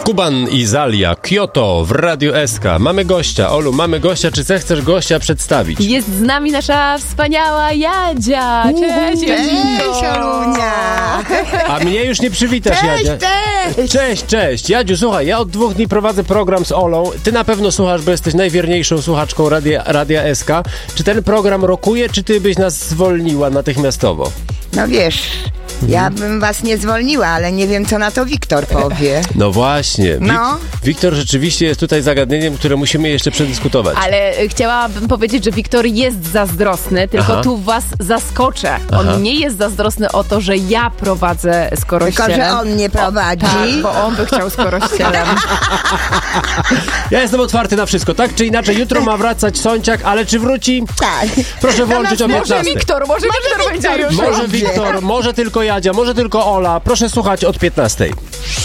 Kuban i Zalia, Kyoto w Radiu SK. Mamy gościa. Olu, mamy gościa. Czy chcesz gościa przedstawić? Jest z nami nasza wspaniała Jadzia. Cześć, Cześć, Olunia. A mnie już nie przywitasz, Jadzia. Cześć. Jadziu, słuchaj, ja od 2 dni prowadzę program z Olą. Ty na pewno słuchasz, bo jesteś najwierniejszą słuchaczką Radia SK. Czy ten program rokuje, czy ty byś nas zwolniła natychmiastowo? No wiesz, ja bym was nie zwolniła, ale nie wiem, co na to Wiktor powie. No właśnie. No. Wiktor rzeczywiście jest tutaj zagadnieniem, które musimy jeszcze przedyskutować. Ale chciałabym powiedzieć, że Wiktor jest zazdrosny, tylko tu was zaskoczę. On nie jest zazdrosny o to, że ja prowadzę Skorościelem. Tylko, że on mnie prowadzi. Tak, bo on by chciał Skorościelem. Ja jestem otwarty na wszystko, tak czy inaczej. Jutro ma wracać Sąciak, ale czy wróci? Tak. Proszę włączyć o 15. Może Wiktor będzie już. Może Wiktor, może tylko Jadzia, może tylko Ola. Proszę słuchać od 15.